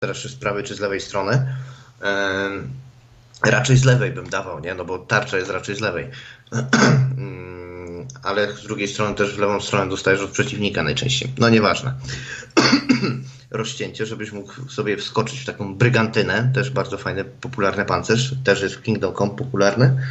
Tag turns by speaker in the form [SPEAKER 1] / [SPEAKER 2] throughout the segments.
[SPEAKER 1] teraz czy z prawej, czy z lewej strony. Raczej z lewej bym dawał, nie? No bo tarcza jest raczej z lewej. Ale z drugiej strony też w lewą stronę dostajesz od przeciwnika najczęściej. No nieważne. Rozcięcie, żebyś mógł sobie wskoczyć w taką brygantynę. Też bardzo fajny, popularny pancerz. Też jest w Kingdom Come popularny.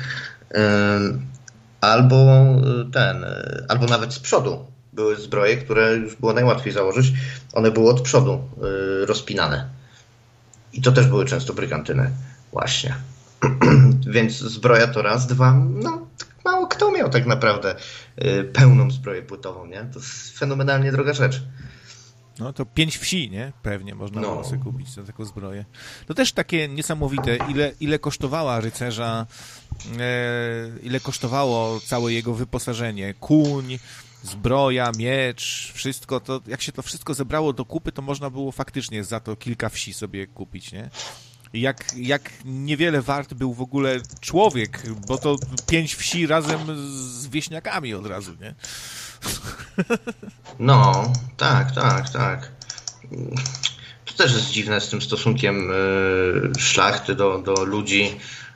[SPEAKER 1] Albo nawet z przodu. Były zbroje, które już było najłatwiej założyć. One były od przodu rozpinane. I to też były często brygantyny. Właśnie. Więc zbroja to raz, dwa. No, mało kto miał tak naprawdę pełną zbroję płytową, nie? To jest fenomenalnie droga rzecz.
[SPEAKER 2] No to 5 wsi, nie? Pewnie można było sobie kupić za taką zbroję. To też takie niesamowite, ile kosztowała rycerza, ile kosztowało całe jego wyposażenie. Kuń, zbroja, miecz, wszystko. To jak się to wszystko zebrało do kupy, to można było faktycznie za to kilka wsi sobie kupić, nie? Jak niewiele wart był w ogóle człowiek, bo to 5 wsi razem z wieśniakami od razu, nie?
[SPEAKER 1] No, tak. To też jest dziwne z tym stosunkiem szlachty do ludzi.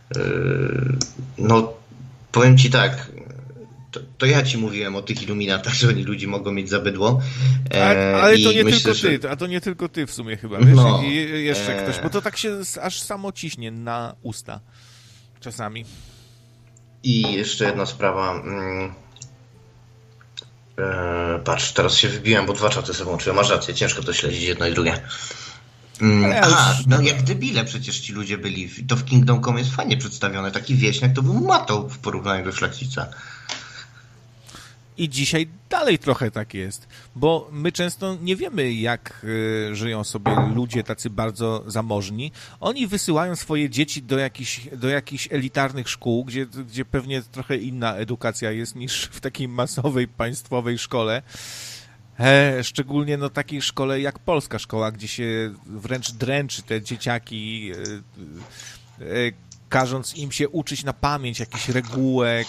[SPEAKER 1] No, powiem ci tak, to ja ci mówiłem o tych iluminatach, że oni ludzi mogą mieć za bydło.
[SPEAKER 2] Ale to nie myślę, tylko ty, a to nie tylko ty w sumie chyba, wiesz? No, i jeszcze ktoś, bo to tak się aż samo ciśnie na usta czasami.
[SPEAKER 1] I jeszcze jedna sprawa. Patrz, teraz się wybiłem, bo 2 czaty sobie włączyłem. Masz rację, ciężko to śledzić jedno i drugie. Jak debile przecież ci ludzie byli. To w Kingdom Come jest fajnie przedstawione. Taki wieśniak to był matą w porównaniu do szlachcica.
[SPEAKER 2] I dzisiaj dalej trochę tak jest, bo my często nie wiemy, jak żyją sobie ludzie tacy bardzo zamożni. Oni wysyłają swoje dzieci do jakichś elitarnych szkół, gdzie pewnie trochę inna edukacja jest niż w takiej masowej, państwowej szkole. Szczególnie takiej szkole jak polska szkoła, gdzie się wręcz dręczy te dzieciaki, każąc im się uczyć na pamięć jakichś regułek,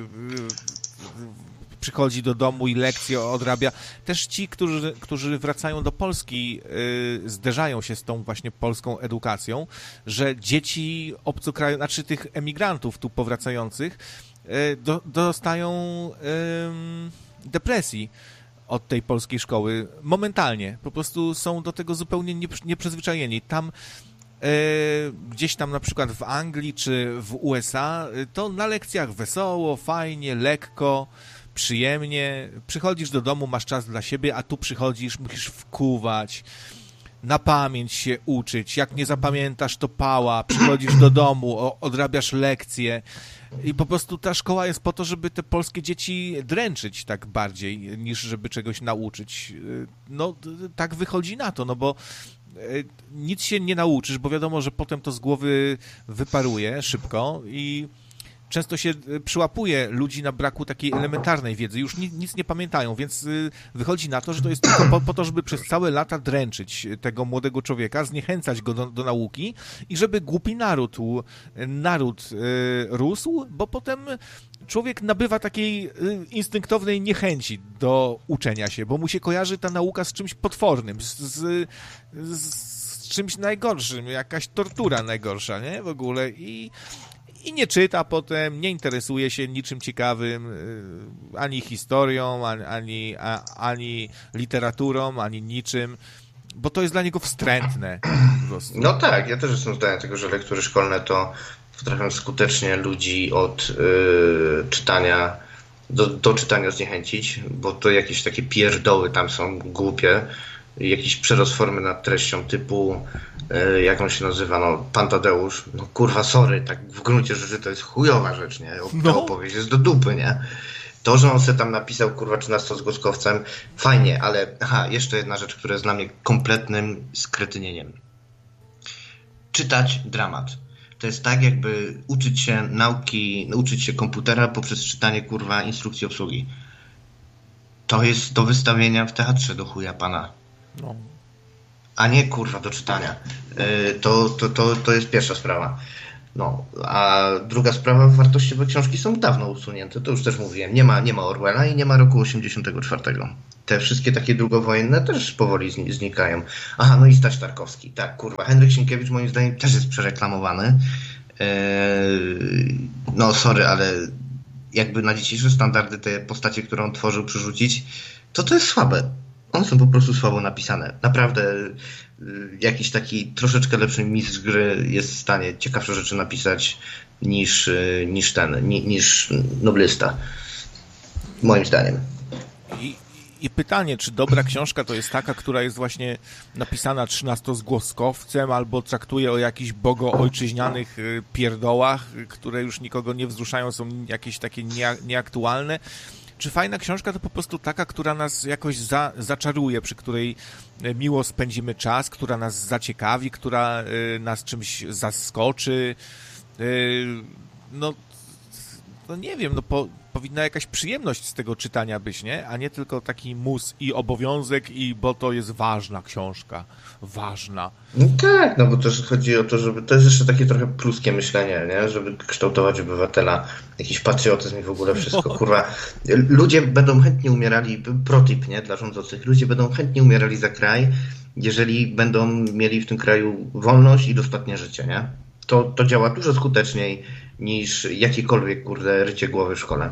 [SPEAKER 2] przychodzi do domu i lekcje odrabia. Też ci, którzy wracają do Polski, zderzają się z tą właśnie polską edukacją, że dzieci obcokrajowców, znaczy tych emigrantów tu powracających, dostają depresji od tej polskiej szkoły momentalnie. Po prostu są do tego zupełnie nieprzyzwyczajeni. Tam gdzieś tam na przykład w Anglii czy w USA to na lekcjach wesoło, fajnie, lekko, przyjemnie. Przychodzisz do domu, masz czas dla siebie, a tu przychodzisz, musisz wkuwać, na pamięć się uczyć. Jak nie zapamiętasz, to pała. Przychodzisz do domu, odrabiasz lekcje. I po prostu ta szkoła jest po to, żeby te polskie dzieci dręczyć tak bardziej, niż żeby czegoś nauczyć. No, tak wychodzi na to, no bo nic się nie nauczysz, bo wiadomo, że potem to z głowy wyparuje szybko i często się przyłapuje ludzi na braku takiej elementarnej wiedzy. Już nic nie pamiętają, więc wychodzi na to, że to jest tylko po to, żeby przez całe lata dręczyć tego młodego człowieka, zniechęcać go do nauki i żeby głupi naród rósł, bo potem człowiek nabywa takiej instynktownej niechęci do uczenia się, bo mu się kojarzy ta nauka z czymś potwornym, z czymś najgorszym, jakaś tortura najgorsza, nie? W ogóle i nie czyta potem, nie interesuje się niczym ciekawym, ani historią, ani literaturą, ani niczym, bo to jest dla niego wstrętne. Po prostu.
[SPEAKER 1] No tak, ja też jestem zdania tego, że lektury szkolne to potrafią skutecznie ludzi od czytania do czytania zniechęcić, bo to jakieś takie pierdoły tam są głupie, jakieś przerost formy nad treścią typu jak on się nazywa, no Pan Tadeusz, no kurwa sorry, tak w gruncie rzeczy to jest chujowa rzecz, nie? Ta opowieść jest do dupy, nie? To, że on se tam napisał kurwa 13-zgłoskowcem, fajnie, ale jeszcze jedna rzecz, która jest dla mnie kompletnym skretynieniem. Czytać dramat. To jest tak, jakby uczyć się komputera poprzez czytanie kurwa instrukcji obsługi. To jest do wystawienia w teatrze do chuja pana.
[SPEAKER 2] No.
[SPEAKER 1] A nie kurwa do czytania. To jest pierwsza sprawa. No, a druga sprawa, wartościowe książki są dawno usunięte, to już też mówiłem. Nie ma Orwella i nie ma roku 84. Te wszystkie takie drugowojenne też powoli znikają. Aha, no i Staś Tarkowski. Tak, kurwa. Henryk Sienkiewicz moim zdaniem też jest przereklamowany. No, sorry, ale jakby na dzisiejsze standardy te postacie, które on tworzył, przerzucić, to jest słabe. One są po prostu słabo napisane. Naprawdę jakiś taki troszeczkę lepszy mistrz gry jest w stanie ciekawsze rzeczy napisać niż noblysta. Moim zdaniem.
[SPEAKER 2] I pytanie, czy dobra książka to jest taka, która jest właśnie napisana 13-zgłoskowcem albo traktuje o jakichś bogoojczyźnianych pierdołach, które już nikogo nie wzruszają, są jakieś takie nieaktualne. Czy fajna książka to po prostu taka, która nas jakoś zaczaruje, przy której miło spędzimy czas, która nas zaciekawi, która nas czymś zaskoczy? No nie wiem, powinna jakaś przyjemność z tego czytania być, nie? A nie tylko taki mus i obowiązek, bo to jest ważna książka. Ważna.
[SPEAKER 1] No tak, no bo też chodzi o to, żeby to jest jeszcze takie trochę pruskie myślenie, nie? Żeby kształtować obywatela, jakiś patriotyzm i w ogóle wszystko. Kurwa, ludzie będą chętnie umierali, protip, nie? Dla rządzących. Ludzie będą chętnie umierali za kraj, jeżeli będą mieli w tym kraju wolność i dostatnie życie, nie? To działa dużo skuteczniej niż jakiekolwiek, kurde, rycie głowy w szkole.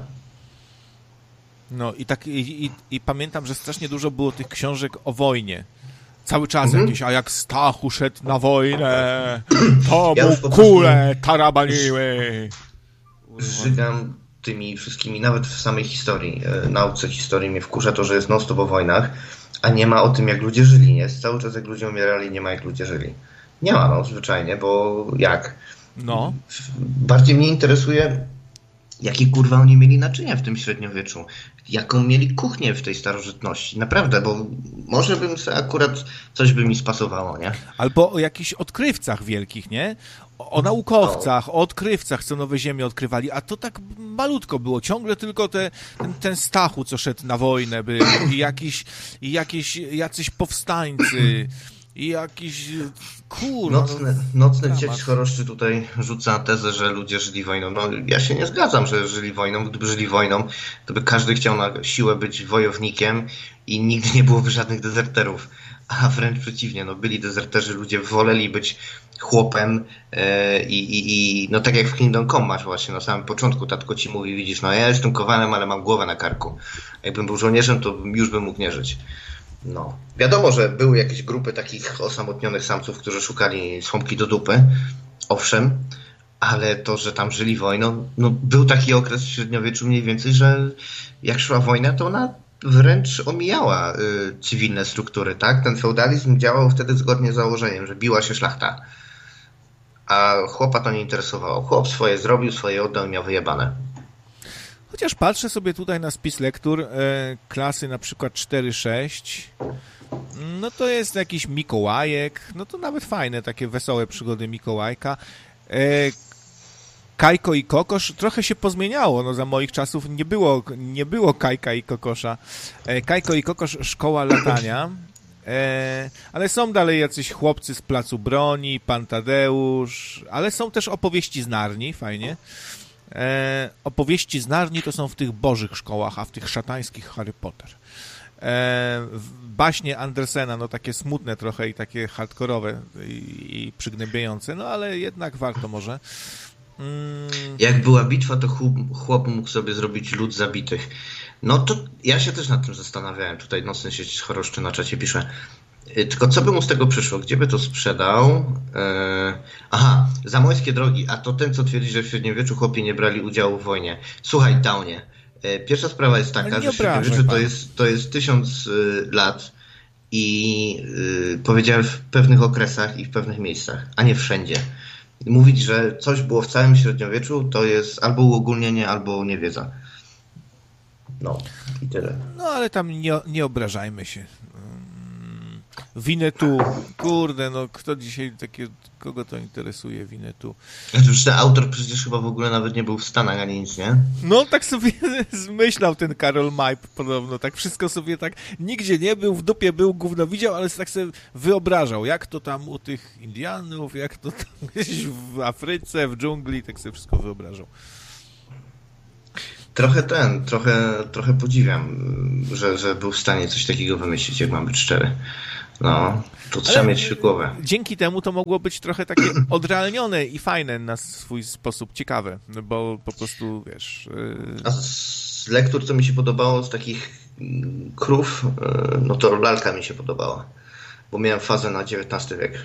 [SPEAKER 2] No i pamiętam, że strasznie dużo było tych książek o wojnie. Cały czas jakieś, a jak Stachu szedł na wojnę, to mu kule tarabaniły.
[SPEAKER 1] Żygam tymi wszystkimi, nawet w samej historii, nauce historii mnie wkurza to, że jest non-stop o wojnach, a nie ma o tym, jak ludzie żyli, nie? Cały czas jak ludzie umierali, nie ma jak ludzie żyli. Nie ma, no, zwyczajnie, bo jak?
[SPEAKER 2] No.
[SPEAKER 1] Bardziej mnie interesuje, jakie kurwa oni mieli naczynia w tym średniowieczu. Jaką mieli kuchnię w tej starożytności. Naprawdę, bo może bym sobie akurat coś by mi spasowało, nie?
[SPEAKER 2] Albo o jakichś odkrywcach wielkich, nie? O naukowcach, o odkrywcach, co nowe ziemie odkrywali, a to tak malutko było. Ciągle tylko ten Stachu, co szedł na wojnę był i jacyś powstańcy i jakiś
[SPEAKER 1] Nocny cieć choroszczy tutaj rzuca tezę, że ludzie żyli wojną. No ja się nie zgadzam, że żyli wojną. Gdyby żyli wojną, to by każdy chciał na siłę być wojownikiem i nigdy nie byłoby żadnych dezerterów. A wręcz przeciwnie, no byli dezerterzy, ludzie woleli być chłopem i no tak jak w Kingdom Come masz właśnie na samym początku, tatko ci mówi, widzisz, no ja jestem kowalem, ale mam głowę na karku. Jakbym był żołnierzem, to już bym mógł nie żyć. No. Wiadomo, że były jakieś grupy takich osamotnionych samców, którzy szukali słomki do dupy, owszem, ale to, że tam żyli wojną, no był taki okres w średniowieczu mniej więcej, że jak szła wojna, to ona wręcz omijała cywilne struktury, tak? Ten feudalizm działał wtedy zgodnie z założeniem, że biła się szlachta, a chłopa to nie interesowało. Chłop swoje zrobił, swoje oddał i miał wyjebane.
[SPEAKER 2] Chociaż patrzę sobie tutaj na spis lektur klasy na przykład 4-6, no to jest jakiś Mikołajek, no to nawet fajne, takie wesołe przygody Mikołajka. Kajko i Kokosz trochę się pozmieniało, no za moich czasów nie było Kajka i Kokosza. Kajko i Kokosz, szkoła latania, ale są dalej jacyś chłopcy z Placu Broni, Pan Tadeusz, ale są też opowieści z Narni, fajnie. Opowieści z Narni to są w tych bożych szkołach, a w tych szatańskich Harry Potter. Baśnie Andersena, no takie smutne trochę i takie hardkorowe i przygnębiające, no ale jednak warto może.
[SPEAKER 1] Jak była bitwa, to chłop mógł sobie zrobić lud zabitych. No to ja się też nad tym zastanawiałem. Tutaj Nocny Sieć Choroszczy na czacie pisze. Tylko co by mu z tego przyszło? Gdzie by to sprzedał? Aha, Zamojskie drogi. A to ten, co twierdzi, że w średniowieczu chłopi nie brali udziału w wojnie. Słuchaj, Downie. Pierwsza sprawa jest taka, że średniowiecze to jest 1000 lat i powiedziałem w pewnych okresach i w pewnych miejscach, a nie wszędzie. Mówić, że coś było w całym średniowieczu, to jest albo uogólnienie, albo niewiedza. No i tyle.
[SPEAKER 2] No ale tam nie obrażajmy się. Winnetou. Kurde, no kto dzisiaj kogo to interesuje Winnetou?
[SPEAKER 1] Znaczy, ten autor przecież chyba w ogóle nawet nie był w Stanach ani nic, nie?
[SPEAKER 2] No tak sobie zmyślał ten Karol Majp podobno, tak wszystko sobie tak, nigdzie nie był, w dupie był, gówno widział, ale tak sobie wyobrażał, jak to tam u tych Indianów, jak to tam gdzieś w Afryce, w dżungli, tak sobie wszystko wyobrażał.
[SPEAKER 1] Trochę podziwiam, że był w stanie coś takiego wymyślić, jak mam być szczery. No, to trzeba mieć głowę.
[SPEAKER 2] Dzięki temu to mogło być trochę takie odrealnione i fajne na swój sposób, ciekawe, bo po prostu, wiesz...
[SPEAKER 1] A z lektur, co mi się podobało, z takich krów, no to lalka mi się podobała, bo miałem fazę na XIX wiek.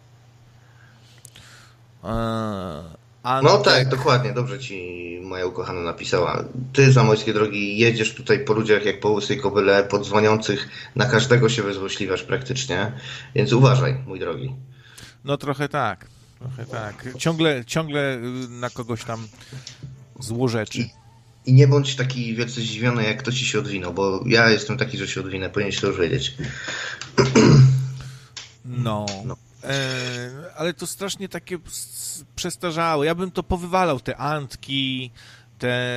[SPEAKER 1] No tak, dokładnie, dobrze ci moja ukochana napisała. Ty, Zamojskie drogi, jedziesz tutaj po ludziach jak po łysej kobyle, po dzwoniących, na każdego się wyzłośliwiasz praktycznie, więc uważaj, mój drogi.
[SPEAKER 2] No trochę tak. Ciągle na kogoś tam złorzeczy.
[SPEAKER 1] I nie bądź taki wielce zdziwiony, jak ktoś ci się odwinął, bo ja jestem taki, że się odwinę, powinieneś to już wiedzieć.
[SPEAKER 2] No. Ale to strasznie takie przestarzałe. Ja bym to powywalał, te Antki, te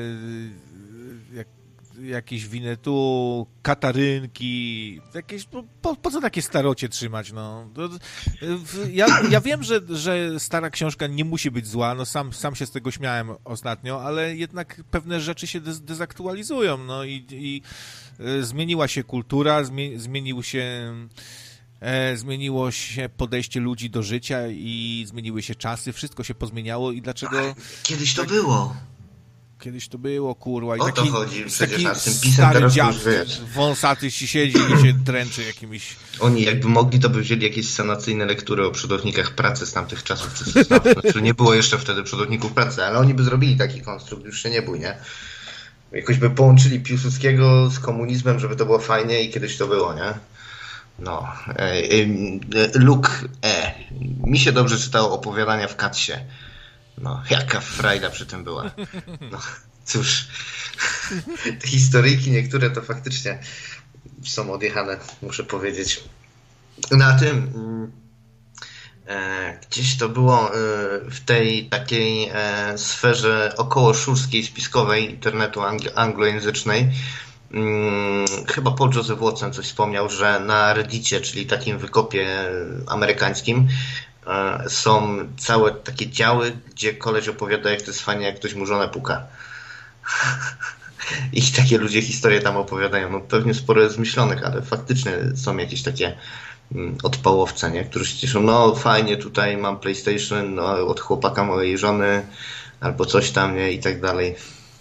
[SPEAKER 2] jakieś Winnetou, Katarynki, jakieś, po co takie starocie trzymać, no? Ja wiem, że stara książka nie musi być zła, no sam się z tego śmiałem ostatnio, ale jednak pewne rzeczy się dezaktualizują, no i zmieniła się kultura, zmieniło się podejście ludzi do życia i zmieniły się czasy, wszystko się pozmieniało i dlaczego...
[SPEAKER 1] Kiedyś to było.
[SPEAKER 2] Kiedyś to było, kurwa. I
[SPEAKER 1] o to chodzi, przecież
[SPEAKER 2] taki
[SPEAKER 1] tym pisem
[SPEAKER 2] stary
[SPEAKER 1] teraz
[SPEAKER 2] dziad,
[SPEAKER 1] już wiesz.
[SPEAKER 2] wąsaty ci siedzi i się dręczy jakimiś...
[SPEAKER 1] Oni jakby mogli, to by wzięli jakieś sanacyjne lektury o przodownikach pracy z tamtych czasów, czy znaczy nie było jeszcze wtedy przodowników pracy, ale oni by zrobili taki konstrukt, już się nie bój, nie? Jakoś by połączyli Piłsudskiego z komunizmem, żeby to było fajnie i kiedyś to było, nie? No. Luke E. Mi się dobrze czytało opowiadania w Katsie. No, jaka frajda przy tym była. No, cóż. Te historyjki niektóre to faktycznie są odjechane, muszę powiedzieć. Na tym gdzieś to było w tej takiej sferze około szurskiej, spiskowej internetu anglojęzycznej. Chyba Paul Joseph Watson coś wspomniał, że na Reddicie, czyli takim wykopie amerykańskim, są całe takie działy, gdzie koleś opowiada, jak to jest fajnie, jak ktoś mu żonę puka. I takie ludzie historie tam opowiadają. No pewnie sporo jest zmyślonych, ale faktycznie są jakieś takie odpałowce, nie? Którzy się cieszą, no fajnie, tutaj mam PlayStation, no, od chłopaka mojej żony, albo coś tam, nie? I tak dalej.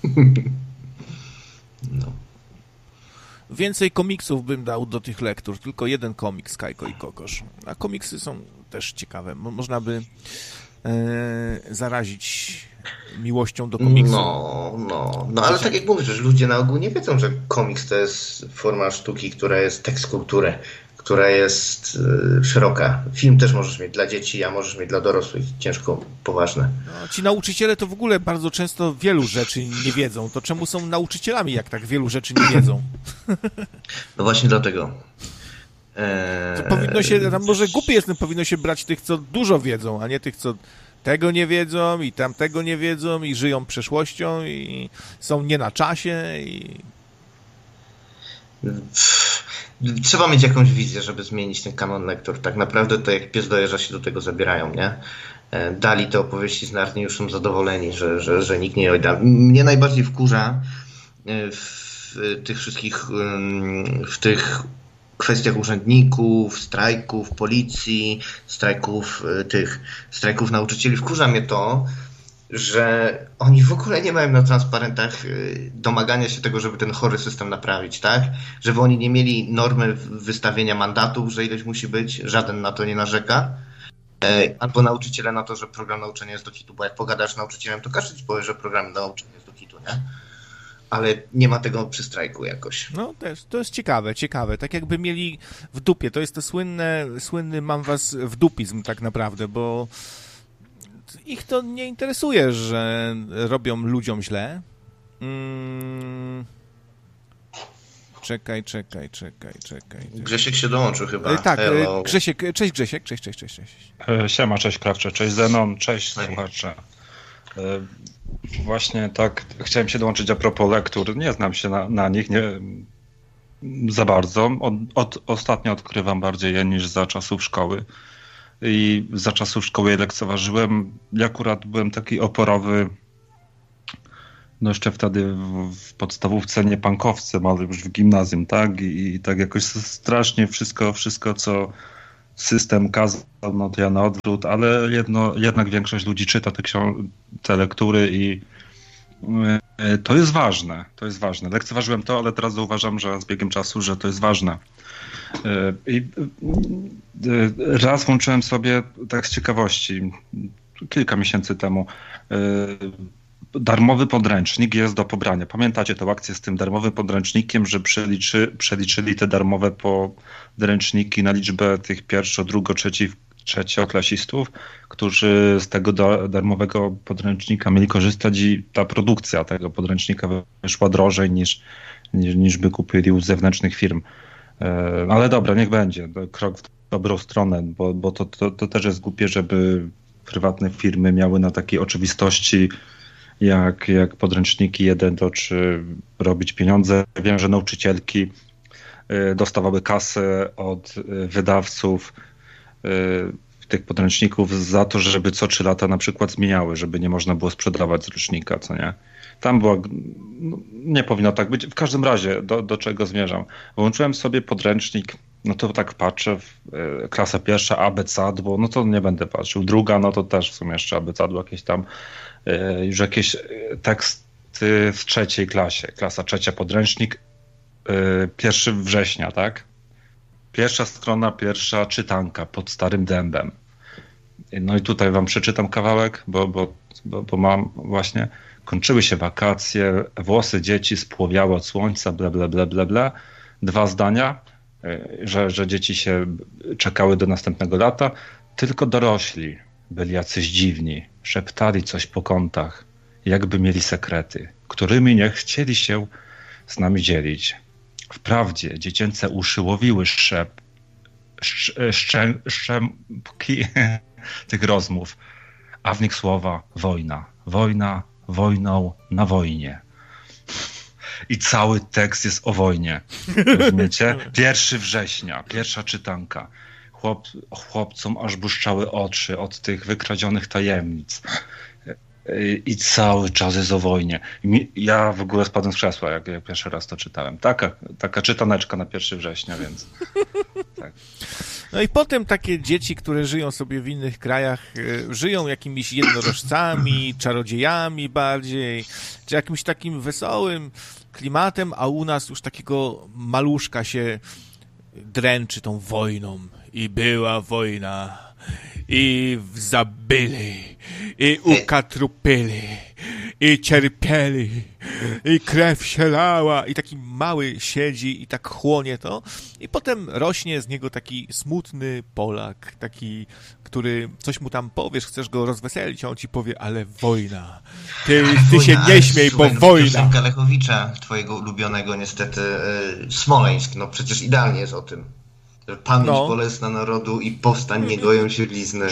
[SPEAKER 1] No.
[SPEAKER 2] Więcej komiksów bym dał do tych lektur, tylko jeden komiks, Kajko i Kokosz. A komiksy są też ciekawe. Można by zarazić miłością do komiksu.
[SPEAKER 1] No, ale tak jak mówisz, że ludzie na ogół nie wiedzą, że komiks to jest forma sztuki, która jest tekst kultury, która jest szeroka. Film też możesz mieć dla dzieci, a możesz mieć dla dorosłych. Ciężko, poważne.
[SPEAKER 2] No, ci nauczyciele to w ogóle bardzo często wielu rzeczy nie wiedzą. To czemu są nauczycielami, jak tak wielu rzeczy nie wiedzą?
[SPEAKER 1] No właśnie dlatego.
[SPEAKER 2] To powinno się, tam może głupie jest, powinno się brać tych, co dużo wiedzą, a nie tych, co tego nie wiedzą i tamtego nie wiedzą i żyją przeszłością i są nie na czasie i...
[SPEAKER 1] Trzeba mieć jakąś wizję, żeby zmienić ten kanon lektur. Tak naprawdę to jak pies dojeżdża się do tego zabierają, nie? Dali te opowieści z Narni, już są zadowoleni, że nikt nie ojda. Mnie najbardziej wkurza w tych wszystkich, w tych kwestiach urzędników, strajków policji, strajków nauczycieli. Wkurza mnie to, że oni w ogóle nie mają na transparentach domagania się tego, żeby ten chory system naprawić, tak? Żeby oni nie mieli normy wystawienia mandatów, że ileś musi być, żaden na to nie narzeka. Albo nauczyciele na to, że program nauczania jest do kitu, bo jak pogadasz z nauczycielem, to każdy ci powie, że program nauczania jest do kitu, nie? Ale nie ma tego przy strajku jakoś.
[SPEAKER 2] No też, to jest ciekawe. Tak jakby mieli w dupie. To jest to słynny mam was w dupizm tak naprawdę, bo ich to nie interesuje, że robią ludziom źle. Czekaj.
[SPEAKER 1] Grzesiek się dołączył chyba.
[SPEAKER 2] Tak,
[SPEAKER 1] Hello.
[SPEAKER 2] Grzesiek, cześć Grzesiek, cześć.
[SPEAKER 3] Siema, cześć Krawcze, cześć Zenon, cześć słuchacze. Właśnie tak, chciałem się dołączyć a propos lektur, nie znam się na nich nie za bardzo. Ostatnio odkrywam bardziej je niż za czasów szkoły. I za czasów szkoły je lekceważyłem. Ja akurat byłem taki oporowy, no jeszcze wtedy w podstawówce nie punkowcem, ale już w gimnazjum, tak? I tak jakoś strasznie wszystko co system kazał, no to ja na odwrót, ale jednak większość ludzi czyta te lektury i to jest ważne. Lekceważyłem to, ale teraz zauważam, że z biegiem czasu, że to jest ważne. I raz włączyłem sobie, tak z ciekawości, kilka miesięcy temu, darmowy podręcznik jest do pobrania. Pamiętacie tę akcję z tym darmowym podręcznikiem, że przeliczyli te darmowe podręczniki na liczbę tych trzecioklasistów, którzy z tego darmowego podręcznika mieli korzystać i ta produkcja tego podręcznika wyszła drożej niż by kupili u zewnętrznych firm. Ale dobra, niech będzie. Krok w dobrą stronę, bo to też jest głupie, żeby prywatne firmy miały na takiej oczywistości jak podręczniki 1-3 robić pieniądze. Wiem, że nauczycielki dostawały kasę od wydawców tych podręczników za to, żeby co 3 lata na przykład zmieniały, żeby nie można było sprzedawać z rocznika, co nie? Tam była, nie powinno tak być. W każdym razie, do czego zmierzam? Włączyłem sobie podręcznik, no to tak patrzę, klasa pierwsza, abecadło, no to nie będę patrzył. Druga, no to też w sumie jeszcze abecadło jakieś tam, już jakieś teksty w 3. klasie. Klasa 3, podręcznik, 1 września, tak? Pierwsza strona, pierwsza czytanka pod starym dębem. No i tutaj wam przeczytam kawałek, bo mam właśnie... Kończyły się wakacje, włosy dzieci spłowiały od słońca, bla, bla, bla, bla, bla. 2 zdania, że dzieci się czekały do następnego lata. Tylko dorośli byli jacyś dziwni, szeptali coś po kątach, jakby mieli sekrety, którymi nie chcieli się z nami dzielić. Wprawdzie dziecięce uszy łowiły szczępki tych rozmów, a w nich słowa wojna, wojna, wojną na wojnie. I cały tekst jest o wojnie. Rozumiecie? 1 września, pierwsza czytanka. Chłopcom aż błyszczały oczy od tych wykradzionych tajemnic. I cały czas jest o wojnie. Ja w ogóle spadłem z krzesła, jak pierwszy raz to czytałem. Taka czytaneczka na 1 września, więc... Tak.
[SPEAKER 2] No i potem takie dzieci, które żyją sobie w innych krajach, żyją jakimiś jednorożcami, czarodziejami bardziej, czy jakimś takim wesołym klimatem, a u nas już takiego maluszka się dręczy tą wojną. I była wojna, i zabyli, i ukatrupili, i cierpieli, i krew się lała, i taki mały siedzi i tak chłonie to, i potem rośnie z niego taki smutny Polak, taki, który coś mu tam powiesz, chcesz go rozweselić, a on ci powie, ale wojna. Ty
[SPEAKER 1] wojna,
[SPEAKER 2] się nie śmiej,
[SPEAKER 1] słuchaj,
[SPEAKER 2] bo wojna.
[SPEAKER 1] Piosenka Lechowicza, twojego ulubionego niestety, Smoleńsk, no przecież idealnie jest o tym. Pamięć bolesna narodu i powstań nie goją się blizny.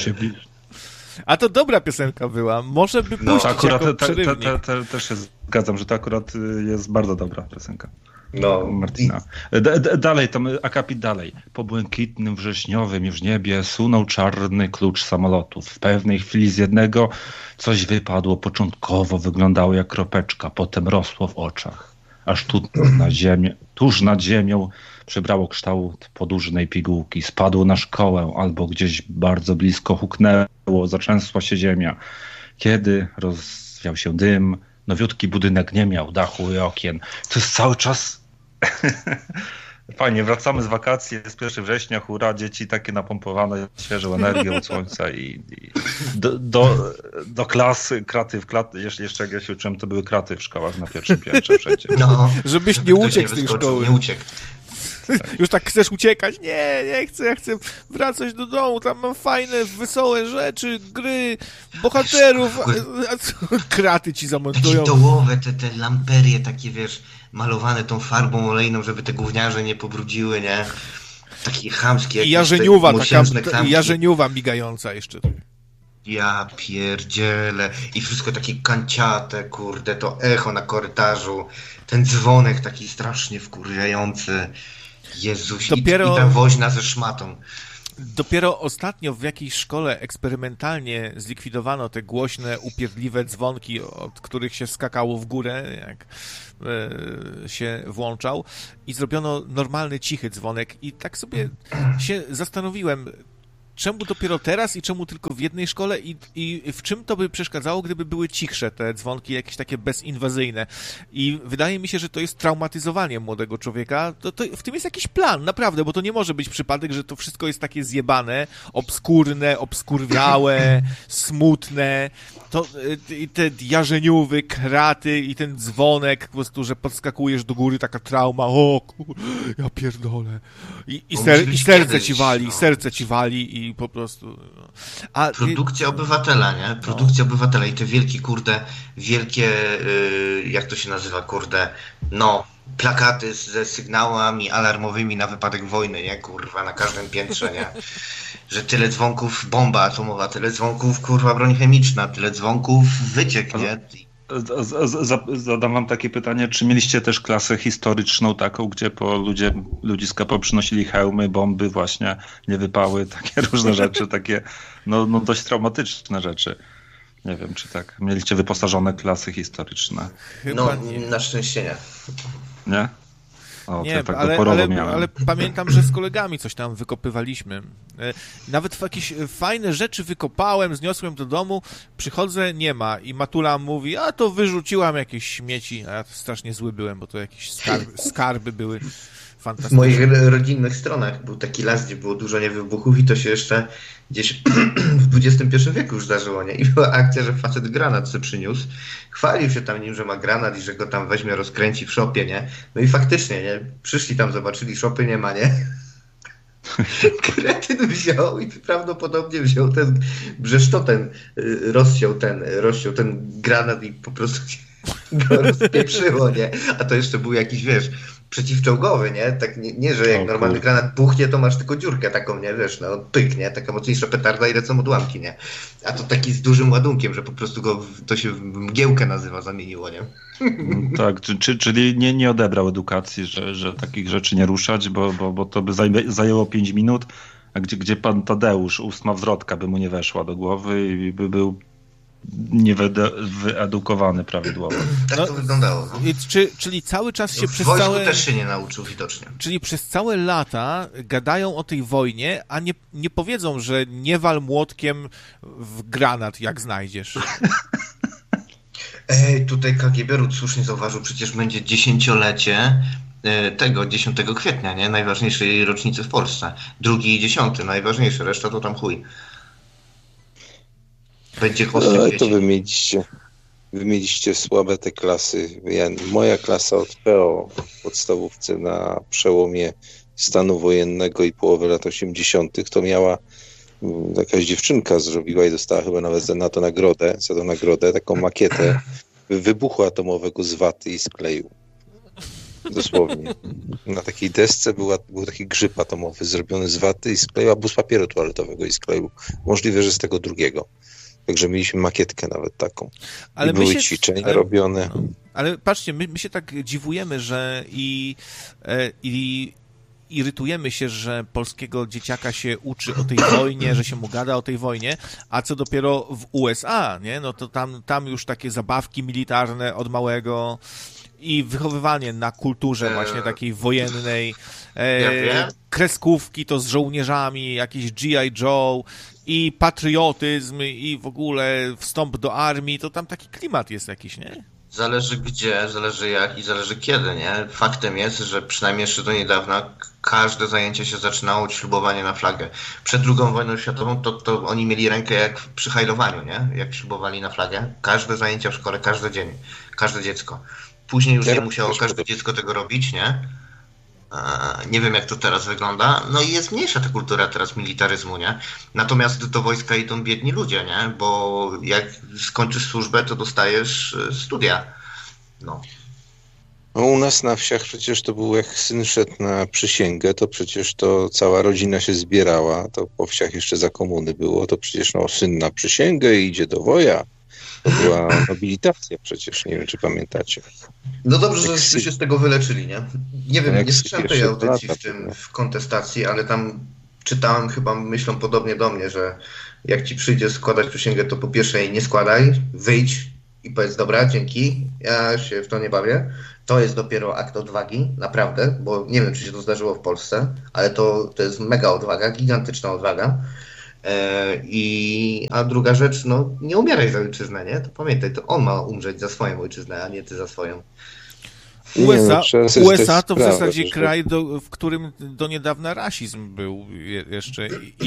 [SPEAKER 2] A to dobra piosenka była. Może by pójść
[SPEAKER 3] akurat
[SPEAKER 2] jako przerywnik.
[SPEAKER 3] też się zgadzam, że to akurat jest bardzo dobra piosenka.
[SPEAKER 1] No.
[SPEAKER 3] Martina. Dalej, tam akapit dalej. Po błękitnym wrześniowym już niebie sunął czarny klucz samolotów. W pewnej chwili z jednego coś wypadło. Początkowo wyglądało jak kropeczka, potem rosło w oczach. Aż tuż nad ziemią przybrało kształt podłużnej pigułki. Spadło na szkołę albo gdzieś bardzo blisko huknęło, zatrzęsła się ziemia. Kiedy rozwiał się dym, nowiutki budynek nie miał dachu i okien. To jest cały czas... Fajnie, wracamy z wakacji, jest 1 września, hura, dzieci takie napompowane świeżą energią od słońca i do klasy, kraty w klaty, jeszcze jak ja się uczyłem, to były kraty w szkołach na 1. piętrze wszędzie.
[SPEAKER 1] No,
[SPEAKER 2] żebyś nie uciekł z tej szkoły.
[SPEAKER 1] Nie uciekł.
[SPEAKER 2] Już tak chcesz uciekać? Nie chcę, ja chcę wracać do domu, tam mam fajne, wesołe rzeczy, gry, bohaterów, kraty ci zamontują.
[SPEAKER 1] Takie dołowe, te lamperie takie, wiesz, malowane tą farbą olejną, żeby te gówniarze nie pobrudziły, nie? Takie chamskie,
[SPEAKER 2] I
[SPEAKER 1] jakieś
[SPEAKER 2] jarzeniuwa migająca jeszcze.
[SPEAKER 1] Ja pierdzielę. I wszystko takie kanciate, kurde, to echo na korytarzu, ten dzwonek taki strasznie wkurwiający. Jezus, i ta woźna ze szmatą.
[SPEAKER 2] Dopiero ostatnio w jakiejś szkole eksperymentalnie zlikwidowano te głośne, upierdliwe dzwonki, od których się skakało w górę, jak się włączał, i zrobiono normalny, cichy dzwonek. I tak sobie się zastanowiłem, czemu dopiero teraz i czemu tylko w jednej szkole i w czym to by przeszkadzało, gdyby były cichsze te dzwonki, jakieś takie bezinwazyjne. I wydaje mi się, że to jest traumatyzowanie młodego człowieka. To w tym jest jakiś plan, naprawdę, bo to nie może być przypadek, że to wszystko jest takie zjebane, obskurne, obskurwiałe, smutne. I te jarzeniówy, kraty i ten dzwonek, po prostu, że podskakujesz do góry, taka trauma, ja pierdolę. I serce ci wali i po prostu...
[SPEAKER 1] Produkcja obywatela, nie? Produkcja obywatela i te wielkie, kurde, jak to się nazywa, kurde, plakaty ze sygnałami alarmowymi na wypadek wojny, nie? Kurwa, na każdym piętrze, nie? Że tyle dzwonków bomba atomowa, tyle dzwonków, kurwa, broń chemiczna, tyle dzwonków wyciek, nie?
[SPEAKER 3] Zadam wam takie pytanie, czy mieliście też klasę historyczną taką, gdzie ludziska poprzynosili hełmy, bomby właśnie, nie wypały, takie różne rzeczy, takie dość traumatyczne rzeczy. Nie wiem, czy tak. Mieliście wyposażone klasy historyczne?
[SPEAKER 2] Chyba nie.
[SPEAKER 1] Na szczęście nie.
[SPEAKER 3] Nie?
[SPEAKER 2] Nie,
[SPEAKER 3] tak
[SPEAKER 2] ale pamiętam, że z kolegami coś tam wykopywaliśmy. Nawet jakieś fajne rzeczy wykopałem, zniosłem do domu, przychodzę, nie ma. I matula mówi, to wyrzuciłam jakieś śmieci. A ja strasznie zły byłem, bo to jakieś skarby były fantastyczne.
[SPEAKER 1] W moich rodzinnych stronach był taki las, gdzie było dużo niewybuchów i to się jeszcze gdzieś w XXI wieku już zdarzyło, nie? I była akcja, że facet granat sobie przyniósł, chwalił się tam nim, że ma granat i że go tam weźmie, rozkręci w szopie, nie? No i faktycznie, nie? Przyszli tam, zobaczyli, szopy nie ma, nie? Kretyn wziął i prawdopodobnie wziął ten brzeszczotem, rozciął ten granat i po prostu go rozpieprzyło, nie? A to jeszcze był jakiś, wiesz, przeciwczołgowy, nie? Tak nie, że jak normalny granat buchnie, to masz tylko dziurkę taką, nie? Wiesz, pyk, nie? Taka mocniejsza petarda i lecą odłamki, nie? A to taki z dużym ładunkiem, że po prostu to się w mgiełkę zamieniło, nie?
[SPEAKER 3] Tak, czyli nie odebrał edukacji, że takich rzeczy nie ruszać, bo to by zajęło 5 minut, a gdzie pan Tadeusz, 8. wzrodka by mu nie weszła do głowy i by był niewyedukowany prawidłowo.
[SPEAKER 1] Tak to wyglądało. No.
[SPEAKER 2] Czyli cały czas się przez
[SPEAKER 1] całe... też się nie nauczył widocznie.
[SPEAKER 2] Czyli przez całe lata gadają o tej wojnie, a nie powiedzą, że nie wal młotkiem w granat, jak znajdziesz.
[SPEAKER 1] Tutaj KGB słusznie zauważył, przecież będzie 10-lecie tego 10 kwietnia, nie? Najważniejszej rocznicy w Polsce. 2. i 10, najważniejsze, reszta to tam chuj. Będzie
[SPEAKER 4] to wy mieliście słabe te klasy. Moja klasa od PO w podstawówce na przełomie stanu wojennego i połowy lat 80. to miała jakaś dziewczynka zrobiła i dostała chyba nawet za to nagrodę, taką makietę wybuchu atomowego z waty i z kleju. Dosłownie. Na takiej desce był taki grzyb atomowy zrobiony z waty i z kleju, albo z papieru toaletowego i z kleju. Możliwe, że z tego drugiego. Także mieliśmy makietkę nawet taką. I były ćwiczenia robione.
[SPEAKER 2] Ale patrzcie, my się tak dziwujemy, że i irytujemy się, że polskiego dzieciaka się uczy o tej wojnie, że się mu gada o tej wojnie, a co dopiero w USA, nie? No to tam już takie zabawki militarne od małego i wychowywanie na kulturze właśnie takiej wojennej, kreskówki to z żołnierzami, jakieś G.I. Joe i patriotyzm i w ogóle wstąp do armii, to tam taki klimat jest jakiś, nie?
[SPEAKER 1] Zależy gdzie, zależy jak i zależy kiedy, nie? Faktem jest, że przynajmniej jeszcze do niedawna każde zajęcie się zaczynało od ślubowania na flagę. Przed II wojną światową to oni mieli rękę jak przy hajlowaniu, nie? Jak ślubowali na flagę. Każde zajęcia w szkole, każdy dzień, każde dziecko. Później już nie musiało każde dziecko tego robić, nie? Nie wiem, jak to teraz wygląda. No i jest mniejsza ta kultura teraz militaryzmu, nie? Natomiast do wojska idą biedni ludzie, nie? Bo jak skończysz służbę, to dostajesz studia. No.
[SPEAKER 4] No u nas na wsiach przecież to było, jak syn szedł na przysięgę, to przecież to cała rodzina się zbierała, to po wsiach jeszcze za komuny było, to przecież syn na przysięgę i idzie do woja. To była nobilitacja przecież, nie wiem, czy pamiętacie.
[SPEAKER 1] No dobrze, że się z tego wyleczyli, nie? Nie wiem, nie słyszałem tej audycji
[SPEAKER 4] lata,
[SPEAKER 1] w kontestacji, ale tam czytałem, chyba myślą podobnie do mnie, że jak ci przyjdzie składać przysięgę, to po pierwsze jej nie składaj, wyjdź i powiedz, dobra, dzięki, ja się w to nie bawię. To jest dopiero akt odwagi, naprawdę, bo nie wiem, czy się to zdarzyło w Polsce, ale to jest mega odwaga, gigantyczna odwaga. A druga rzecz, no nie umieraj za ojczyznę, nie? To pamiętaj, to on ma umrzeć za swoją ojczyznę, a nie ty za swoją.
[SPEAKER 2] USA to w zasadzie kraj, w którym do niedawna rasizm był jeszcze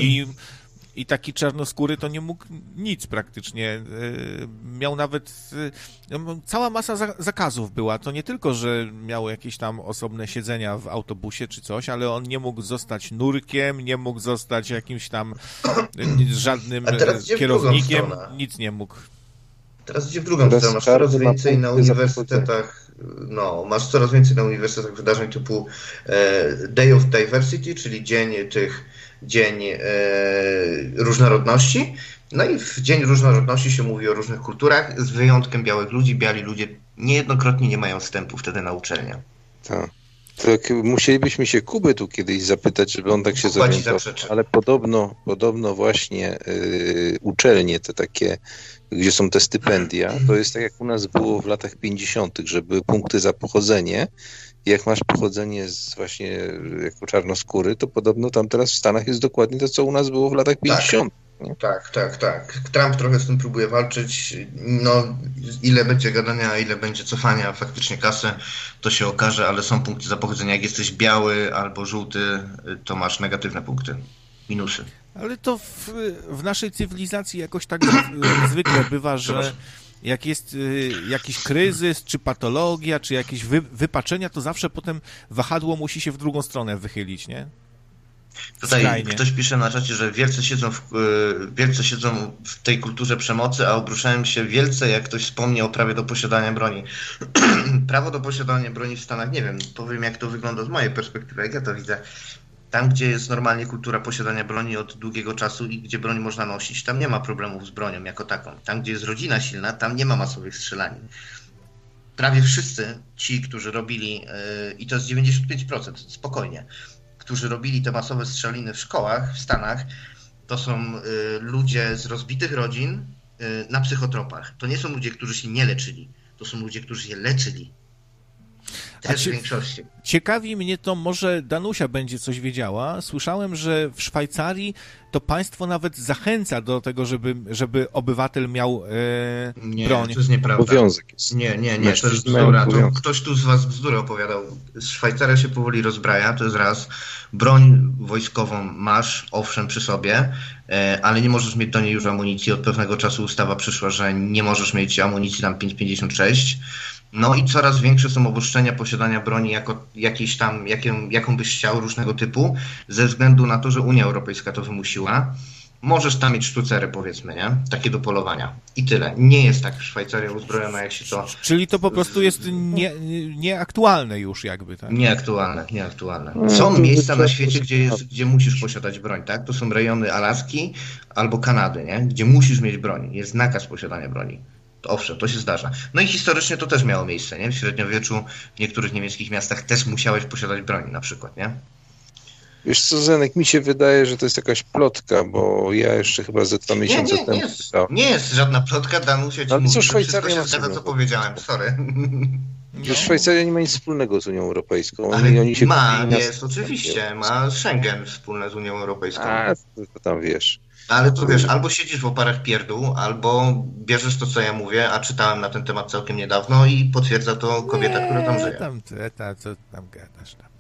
[SPEAKER 2] i taki czarnoskóry to nie mógł nic praktycznie. Miał nawet... Cała masa zakazów była. To nie tylko, że miał jakieś tam osobne siedzenia w autobusie czy coś, ale on nie mógł zostać nurkiem, nie mógł zostać jakimś tam żadnym kierownikiem. Nic nie mógł.
[SPEAKER 1] Teraz idzie w drugą stronę. Masz coraz więcej na uniwersytetach. No, masz coraz więcej na uniwersytetach wydarzeń typu Day of Diversity, czyli dzień różnorodności. No i w Dzień Różnorodności się mówi o różnych kulturach, z wyjątkiem białych ludzi. Biali ludzie niejednokrotnie nie mają wstępu wtedy na uczelnię.
[SPEAKER 4] Tak. Musielibyśmy się Kuby tu kiedyś zapytać, żeby on tak się zorientował. Ale podobno właśnie uczelnie te takie, gdzie są te stypendia, to jest tak jak u nas było w latach 50., że były punkty za pochodzenie. Jak masz pochodzenie właśnie jako czarnoskóry, to podobno tam teraz w Stanach jest dokładnie to, co u nas było w latach 50.
[SPEAKER 1] Tak. Trump trochę z tym próbuje walczyć. No, ile będzie gadania, a ile będzie cofania faktycznie kasy, to się okaże, ale są punkty za pochodzenie. Jak jesteś biały albo żółty, to masz negatywne punkty, minusy.
[SPEAKER 2] Ale to w naszej cywilizacji jakoś tak zwykle bywa, że jak jest jakiś kryzys, czy patologia, czy jakieś wypaczenia, to zawsze potem wahadło musi się w drugą stronę wychylić, nie?
[SPEAKER 1] Tutaj
[SPEAKER 2] Skrajnie.
[SPEAKER 1] Ktoś pisze na czacie, że wielcy siedzą w tej kulturze przemocy, a obruszałem się wielce, jak ktoś wspomni o prawie do posiadania broni. Prawo do posiadania broni w Stanach, nie wiem, powiem jak to wygląda z mojej perspektywy, jak ja to widzę. Tam, gdzie jest normalnie kultura posiadania broni od długiego czasu i gdzie broń można nosić, tam nie ma problemów z bronią jako taką. Tam, gdzie jest rodzina silna, tam nie ma masowych strzelanin. Prawie wszyscy ci, którzy robili, i to jest 95%, spokojnie, którzy robili te masowe strzeliny w szkołach w Stanach, to są ludzie z rozbitych rodzin na psychotropach. To nie są ludzie, którzy się nie leczyli. To są ludzie, którzy się leczyli. Też w większości.
[SPEAKER 2] Ciekawi mnie to, może Danusia będzie coś wiedziała. Słyszałem, że w Szwajcarii to państwo nawet zachęca do tego, żeby obywatel miał broń.
[SPEAKER 1] Nie, to jest nieprawda.
[SPEAKER 4] Obowiązek jest.
[SPEAKER 1] Nie, to jest bzdura. To ktoś tu z was bzdurę opowiadał. Szwajcaria się powoli rozbraja, to jest raz. Broń wojskową masz, owszem, przy sobie, ale nie możesz mieć do niej już amunicji. Od pewnego czasu ustawa przyszła, że nie możesz mieć amunicji tam 5,56. No i coraz większe są obostrzenia posiadania broni jako jakiejś tam, jaką byś chciał, różnego typu, ze względu na to, że Unia Europejska to wymusiła. Możesz tam mieć sztucery, powiedzmy, nie? Takie do polowania. I tyle. Nie jest tak Szwajcaria uzbrojona, jak się to...
[SPEAKER 2] Czyli to po prostu jest nieaktualne już jakby, tak?
[SPEAKER 1] Nieaktualne. Są miejsca na świecie, gdzie musisz posiadać broń, tak? To są rejony Alaski albo Kanady, nie? Gdzie musisz mieć broń. Jest nakaz posiadania broni. Owszem, to się zdarza. No i historycznie to też miało miejsce, nie? W średniowieczu w niektórych niemieckich miastach też musiałeś posiadać broń na przykład, nie?
[SPEAKER 4] Wiesz co, Zenek, mi się wydaje, że to jest jakaś plotka, bo ja jeszcze chyba ze 2 miesiące temu...
[SPEAKER 1] Nie jest żadna plotka, Danusia ci
[SPEAKER 4] mówi,
[SPEAKER 1] że
[SPEAKER 4] Szwajcaria
[SPEAKER 1] wszystko się zgadza, co powiedziałem, sorry.
[SPEAKER 4] Że Szwajcaria nie ma nic wspólnego z Unią Europejską.
[SPEAKER 1] Ale jest oczywiście, ma Schengen wspólne z Unią Europejską.
[SPEAKER 4] A, to tam wiesz.
[SPEAKER 1] Ale to wiesz, albo siedzisz w oparach pierdół, albo bierzesz to, co ja mówię, a czytałem na ten temat całkiem niedawno i potwierdza to kobieta, która tam żyje.
[SPEAKER 2] Co tam gadasz tam?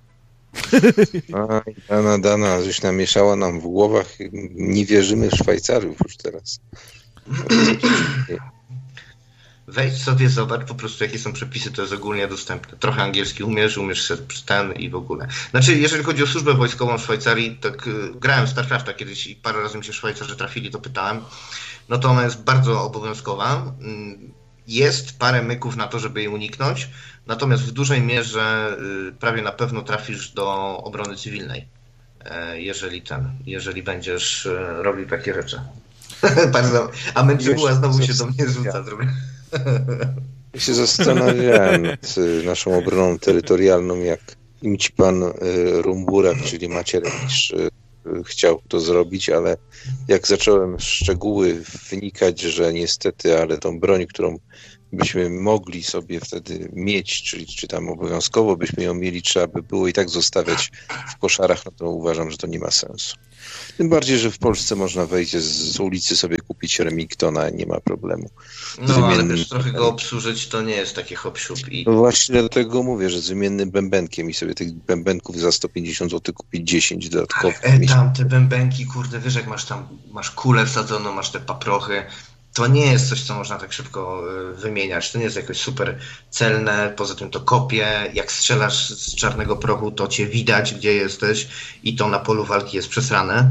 [SPEAKER 4] Dana, żeś namieszała nam w głowach. Nie wierzymy w Szwajcarów już teraz.
[SPEAKER 1] Wejdź sobie, zobacz po prostu, jakie są przepisy, to jest ogólnie dostępne. Trochę angielski umiesz się ten i w ogóle. Znaczy, jeżeli chodzi o służbę wojskową w Szwajcarii, tak grałem w StarCrafta kiedyś i parę razy mi się Szwajcarzy trafili, to pytałem. No to ona jest bardzo obowiązkowa. Jest parę myków na to, żeby jej uniknąć, natomiast w dużej mierze prawie na pewno trafisz do obrony cywilnej, jeżeli będziesz robił takie rzeczy. Bardzo. A Męczybuła znowu się do mnie rzuca.
[SPEAKER 4] Ja się zastanawiałem nad naszą obroną terytorialną, jak im ci pan Rumburak, czyli Macierewicz, chciał to zrobić, ale jak zacząłem w szczegóły wnikać, że niestety, ale tą broń, którą byśmy mogli sobie wtedy mieć, czy tam obowiązkowo byśmy ją mieli, trzeba by było i tak zostawiać w koszarach, no to uważam, że to nie ma sensu. Tym bardziej, że w Polsce można wejść z ulicy sobie kupić Remingtona, nie ma problemu.
[SPEAKER 1] No, ale wiesz, trochę go obsłużyć to nie jest takie hop-siup.
[SPEAKER 4] No właśnie dlatego mówię, że z wymiennym bębenkiem i sobie tych bębenków za 150 zł kupić 10 dodatkowych.
[SPEAKER 1] Tam te bębenki, kurde, wiesz, jak masz kulę wsadzoną, masz te paprochy, to nie jest coś, co można tak szybko wymieniać. To nie jest jakoś super celne, poza tym to kopie. Jak strzelasz z czarnego prochu, to cię widać, gdzie jesteś i to na polu walki jest przesrane.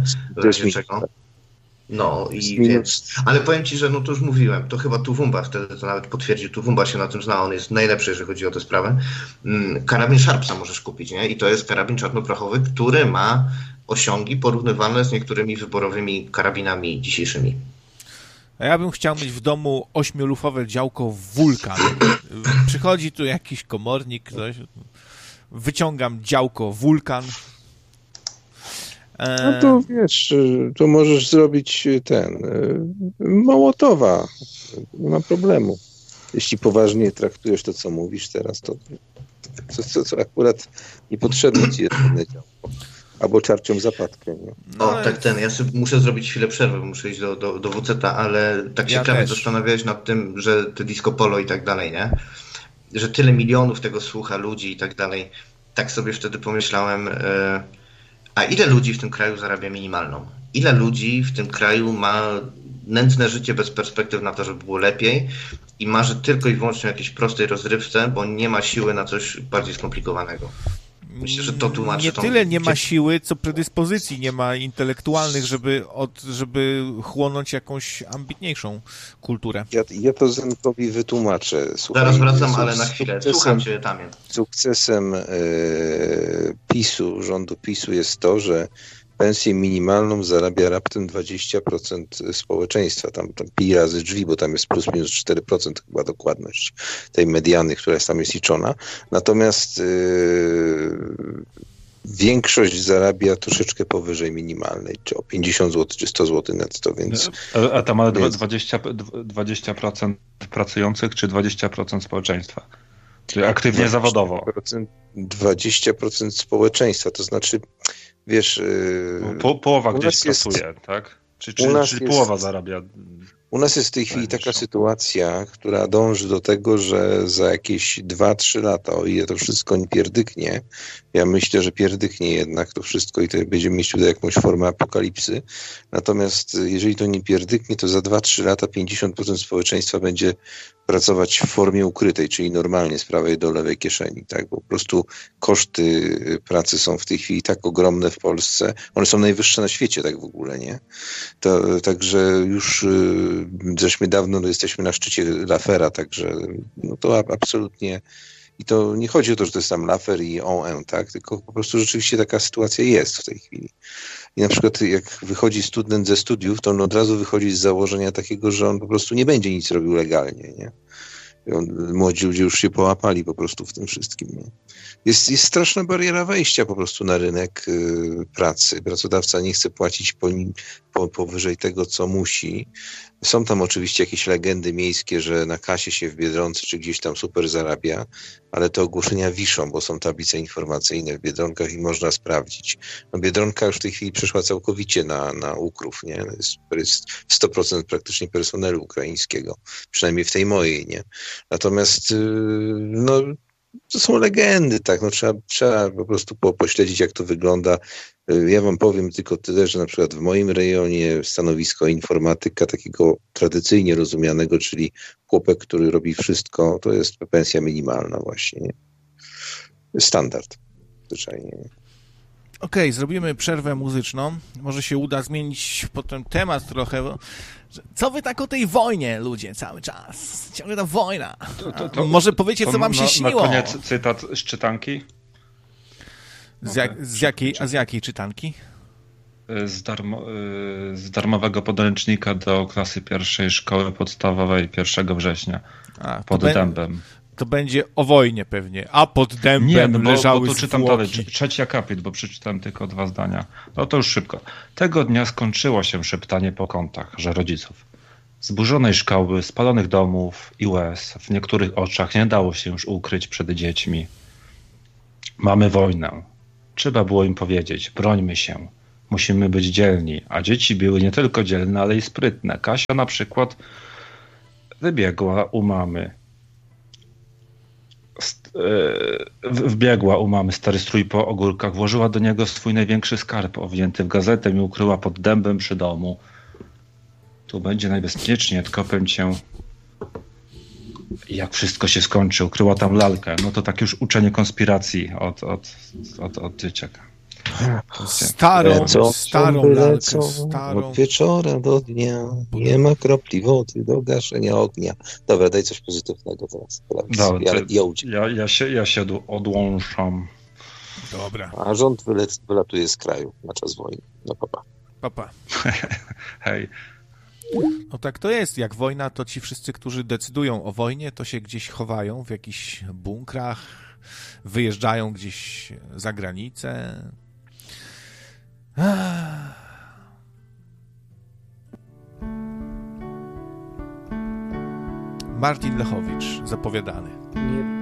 [SPEAKER 1] No i więc, ale powiem ci, że no to już mówiłem, to chyba Tuwumba wtedy to nawet potwierdził, Tuwumba się na tym zna, on jest najlepszy, jeżeli chodzi o tę sprawę. Karabin Sharpsa możesz kupić, nie? I to jest karabin czarnoprochowy, który ma osiągi porównywalne z niektórymi wyborowymi karabinami dzisiejszymi.
[SPEAKER 2] A ja bym chciał mieć w domu 8-lufowe działko Wulkan. Przychodzi tu jakiś komornik, coś, wyciągam działko Wulkan.
[SPEAKER 4] No to wiesz, to możesz zrobić Mołotowa. Nie ma problemu. Jeśli poważnie traktujesz to, co mówisz teraz, to akurat niepotrzebne ci jest jedno działko. Albo czarcią zapadkę. Nie?
[SPEAKER 1] No, tak ja sobie muszę zrobić chwilę przerwy, muszę iść do WC-ta, ale tak się prawie zastanawiałeś nad tym, że te disco polo i tak dalej, nie? Że tyle milionów tego słucha ludzi i tak dalej. Tak sobie wtedy pomyślałem, a ile ludzi w tym kraju zarabia minimalną? Ile ludzi w tym kraju ma nędzne życie bez perspektyw na to, żeby było lepiej i marzy tylko i wyłącznie o jakiejś prostej rozrywce, bo nie ma siły na coś bardziej skomplikowanego? Myślę, że to tłumaczy.
[SPEAKER 2] Nie tyle nie ma siły, co predyspozycji nie ma intelektualnych, żeby chłonąć jakąś ambitniejszą kulturę.
[SPEAKER 4] Ja to Zenkowi wytłumaczę. Słuchaj,
[SPEAKER 1] zaraz wracam, ale na chwilę. Słucham cię, Damian.
[SPEAKER 4] Sukcesem PiS-u, rządu PiS-u jest to, że pensję minimalną zarabia raptem 20% społeczeństwa. Tam pi razy drzwi, bo tam jest plus minus 4% chyba dokładność tej mediany, która tam jest liczona. Natomiast większość zarabia troszeczkę powyżej minimalnej, czy o 50 zł, czy 100 zł netto, więc...
[SPEAKER 3] A tam ale 20% pracujących, czy 20% społeczeństwa? Czyli aktywnie zawodowo?
[SPEAKER 4] 20% społeczeństwa, to znaczy, wiesz...
[SPEAKER 3] Połowa gdzieś pracuje, tak? Czyli połowa zarabia...
[SPEAKER 4] U nas jest w tej chwili taka sytuacja, która dąży do tego, że za jakieś 2-3 lata, o ile to wszystko nie pierdyknie, ja myślę, że pierdyknie jednak to wszystko i to będziemy mieć tutaj jakąś formę apokalipsy, natomiast jeżeli to nie pierdyknie, to za 2-3 lata 50% społeczeństwa będzie pracować w formie ukrytej, czyli normalnie z prawej do lewej kieszeni, tak? Bo po prostu koszty pracy są w tej chwili tak ogromne w Polsce, one są najwyższe na świecie tak w ogóle, nie? Także już żeśmy dawno jesteśmy na szczycie Lafera, także no to absolutnie i to nie chodzi o to, że to jest tam Lafer i ON, tak? Tylko po prostu rzeczywiście taka sytuacja jest w tej chwili. I na przykład jak wychodzi student ze studiów, to on od razu wychodzi z założenia takiego, że on po prostu nie będzie nic robił legalnie, nie? Młodzi ludzie już się połapali po prostu w tym wszystkim. Nie? Jest straszna bariera wejścia po prostu na rynek pracy. Pracodawca nie chce płacić powyżej tego, co musi. Są tam oczywiście jakieś legendy miejskie, że na kasie się w Biedronce czy gdzieś tam super zarabia, ale te ogłoszenia wiszą, bo są tablice informacyjne w Biedronkach i można sprawdzić. No Biedronka już w tej chwili przeszła całkowicie na ukrów, nie? Jest 100% praktycznie personelu ukraińskiego, przynajmniej w tej mojej, nie? Natomiast no To są legendy, tak, no trzeba po prostu pośledzić, jak to wygląda. Ja wam powiem tylko tyle, że na przykład w moim rejonie stanowisko informatyka takiego tradycyjnie rozumianego, czyli chłopek, który robi wszystko, to jest pensja minimalna właśnie. Nie? Standard, zwyczajnie.
[SPEAKER 2] Okej, zrobimy przerwę muzyczną. Może się uda zmienić potem temat trochę. Bo... Co wy tak o tej wojnie, ludzie, cały czas? Ciągle ta wojna. Może powiecie, co wam się śniło?
[SPEAKER 3] Na koniec cytat z czytanki.
[SPEAKER 2] Z jakiej czytanki?
[SPEAKER 3] Z darmowego podręcznika do klasy pierwszej szkoły podstawowej 1 września. Pod dębem.
[SPEAKER 2] To będzie o wojnie pewnie, a pod dębem leżały
[SPEAKER 3] bo tu czytam
[SPEAKER 2] zwłoki.
[SPEAKER 3] dalej, 3 akapit, bo przeczytałem tylko 2 zdania. No to już szybko. Tego dnia skończyło się szeptanie po kątach, że rodziców. Zburzonej szkoły, spalonych domów i łez w niektórych oczach nie dało się już ukryć przed dziećmi. Mamy wojnę. Trzeba było im powiedzieć, brońmy się. Musimy być dzielni, a dzieci były nie tylko dzielne, ale i sprytne. Kasia na przykład wybiegła u mamy. Wbiegła u mamy stary strój po ogórkach, włożyła do niego swój największy skarb owinięty w gazetę i ukryła pod dębem przy domu. Tu będzie najbezpieczniej, odkopię cię. Jak wszystko się skończy, ukryła tam lalkę. No to tak już uczenie konspiracji od dzieciaka.
[SPEAKER 2] Starą lalkę, starą.
[SPEAKER 4] Od wieczora do dnia, nie ma kropli wody do gaszenia ognia. Dobra, daj coś pozytywnego teraz.
[SPEAKER 3] Ja się odłączam.
[SPEAKER 2] Dobra.
[SPEAKER 4] A rząd wylatuje z kraju na czas wojny. No papa.
[SPEAKER 2] Papa.
[SPEAKER 3] Hej.
[SPEAKER 2] No tak to jest. Jak wojna, to ci wszyscy, którzy decydują o wojnie, to się gdzieś chowają w jakichś bunkrach, wyjeżdżają gdzieś za granicę. Martin Lechowicz, zapowiadany.
[SPEAKER 5] Nie